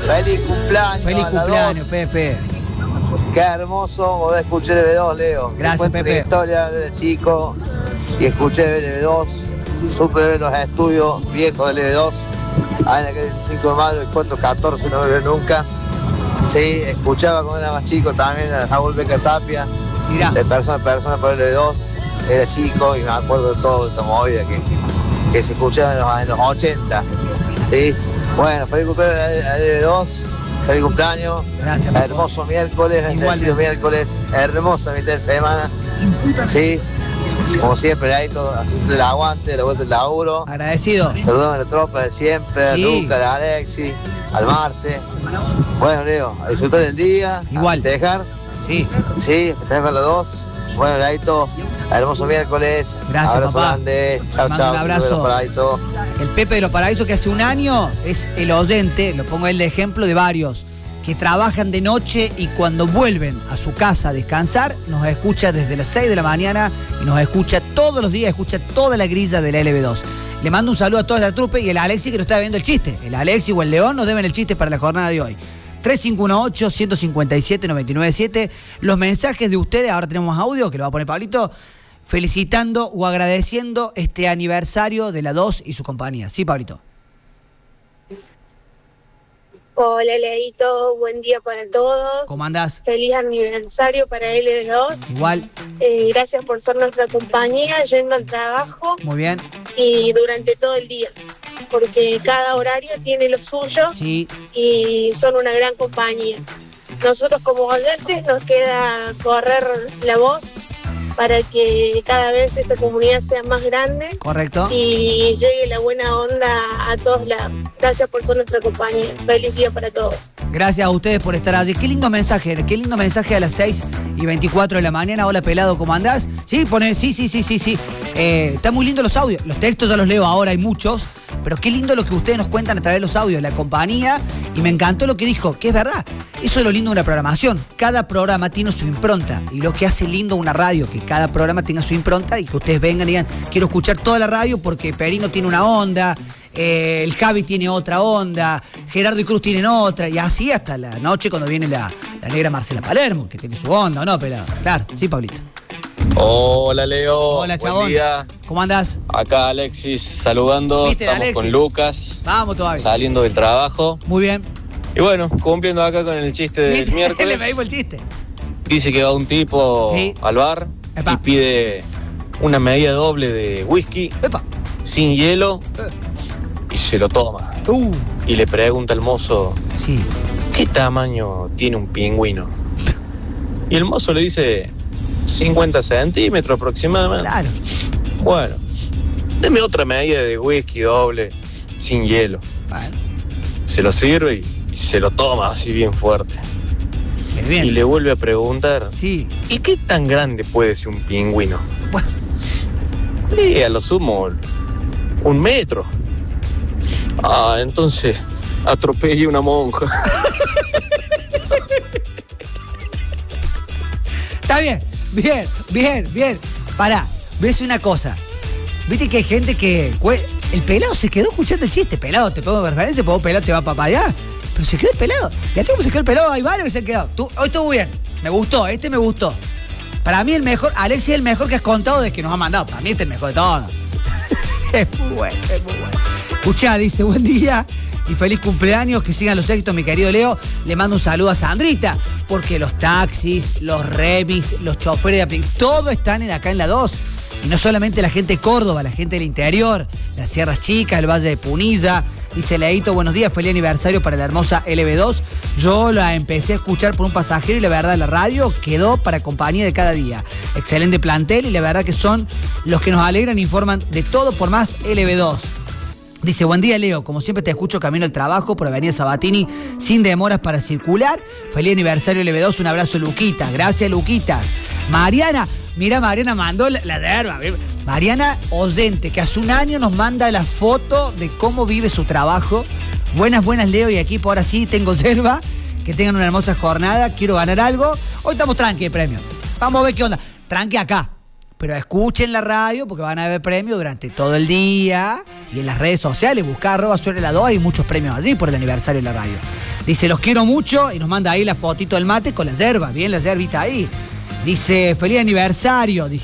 Feliz cumpleaños. Feliz cumpleaños, Pepe. Qué hermoso poder escuchar LB2, Leo. Gracias, Pepe. La historia de chico y escuché LB2. Supe ver los estudios viejos de LB2. En aquel 5 de mayo, el 414, no me veo nunca. Sí, escuchaba cuando era más chico también a Raúl Becker Tapia. Mirá. De persona a persona por LB2. Era chico y me acuerdo de toda esa movida que se escuchaba en los 80. Sí. Bueno, feliz cumpleaños a LB2. Feliz cumpleaños. Gracias. Hermoso miércoles, bendecido miércoles. Hermosa mitad de semana. Sí. Como siempre, ahí todo, haciendo el aguante, la vuelta del laburo. Agradecido. Saludamos a la tropa de siempre, a Lucas, a Alexis, al Marce. Bueno, Leo, a disfrutar del día. Igual. A festejar. Sí. Sí, festejar con los dos. Bueno, Leito, hermoso miércoles. Gracias, abrazo papá. Grande. Chao, Mando chao. un abrazo. El Pepe de los Paraísos, que hace un año es el oyente, lo pongo él de ejemplo de varios, que trabajan de noche y cuando vuelven a su casa a descansar, nos escucha desde las 6 de la mañana y nos escucha todos los días, escucha toda la grilla de la LB2. Le mando un saludo a toda la trupe y el Alexi que nos está viendo el chiste. El Alexi o el León nos deben el chiste para la jornada de hoy. 3518-157-997. Los mensajes de ustedes, ahora tenemos audio que lo va a poner Pablito, felicitando o agradeciendo este aniversario de la 2 y su compañía. Sí, Pablito. Hola, Leito, buen día para todos. ¿Cómo andás? Feliz aniversario para LB2. Igual. Gracias por ser nuestra compañía, yendo al trabajo. Muy bien. Y durante todo el día, porque cada horario tiene lo suyo. Sí. Y son una gran compañía. Nosotros como oyentes nos queda correr la voz para que cada vez esta comunidad sea más grande. Correcto. Y llegue la buena onda a todos lados. Gracias por ser nuestra compañía. Feliz día para todos. Gracias a ustedes por estar allí. Qué lindo mensaje a las 6:24 de la mañana. Hola, pelado, ¿cómo andás? Sí, pone, sí. Están muy lindos los audios. Los textos ya los leo ahora, hay muchos. Pero qué lindo lo que ustedes nos cuentan a través de los audios, la compañía. Y me encantó lo que dijo, que es verdad. Eso es lo lindo de una programación. Cada programa tiene su impronta. Y lo que hace lindo una radio, que cada programa tenga su impronta y que ustedes vengan y digan, quiero escuchar toda la radio porque Perino tiene una onda, el Javi tiene otra onda, Gerardo y Cruz tienen otra. Y así hasta la noche cuando viene la negra Marcela Palermo, que tiene su onda, ¿no, pelado? Claro, sí, Pablito. Hola, Leo. Hola, chabón. Buen día. ¿Cómo andás? Acá Alexis saludando. ¿Viste, Estamos Alexis? con Lucas. Vamos todavía. Saliendo del trabajo. Muy bien. Y bueno, cumpliendo acá con el chiste del miércoles. Le pedimos el chiste. Dice que va un tipo al bar y pide una medida doble de whisky sin hielo y se lo toma. Y le pregunta al mozo, ¿qué tamaño tiene un pingüino? Y el mozo le dice, 50 centímetros aproximadamente. Claro. Bueno, deme otra medida de whisky doble sin hielo. Bueno. Se lo sirve y se lo toma así bien fuerte. Bien. Y le vuelve a preguntar, ¿y qué tan grande puede ser un pingüino? Bueno. Y a lo sumo 1 metro. Entonces atropellé una monja. Está bien. Bien. Pará, ves una cosa. Viste que hay gente que... El pelado se quedó escuchando el chiste. Pelado, te pongo referencia, porque pelado te va para allá. Pero se quedó el pelado. Y así como se quedó el pelado, hay varios que se han quedado. Hoy estuvo bien. Me gustó, me gustó. Para mí el mejor, Alexis es el mejor que has contado de que nos ha mandado. Para mí este es el mejor de todos. Es muy bueno. Escuchá, dice, buen día y feliz cumpleaños, que sigan los éxitos, mi querido Leo. Le mando un saludo a Sandrita, porque los taxis, los remis, los choferes de aplicación, todo están acá en la 2. Y no solamente la gente de Córdoba, la gente del interior, las Sierras Chicas, el Valle de Punilla. Dice Leito, buenos días, feliz aniversario para la hermosa LB2. Yo la empecé a escuchar por un pasajero y la verdad la radio quedó para compañía de cada día. Excelente plantel y la verdad que son los que nos alegran e informan de todo por más LB2. Dice, buen día, Leo. Como siempre te escucho camino al trabajo por Avenida Sabatini sin demoras para circular. Feliz aniversario LB2. Un abrazo, Luquita. Gracias, Luquita. Mariana. Mira, Mariana mandó la derba. Mariana oyente, que hace un año nos manda la foto de cómo vive su trabajo. Buenas, Leo y equipo. Ahora sí, tengo yerba. Que tengan una hermosa jornada. Quiero ganar algo. Hoy estamos tranqui de premio. Vamos a ver qué onda. Tranqui acá. Pero escuchen la radio porque van a haber premios durante todo el día. Y en las redes sociales, buscar @suena la 2, hay muchos premios allí por el aniversario de la radio. Dice, los quiero mucho, y nos manda ahí la fotito del mate con la yerba, bien la yerbita ahí. Dice, feliz aniversario. Dice,